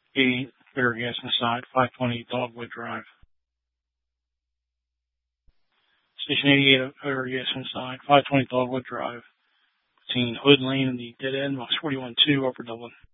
88 Clear Gas Inside, 520 Dogwood Drive. Station 88 Clear Gas Inside, 520 Dogwood Drive, between Hood Lane and the dead end, box 41-2, Upper Dublin.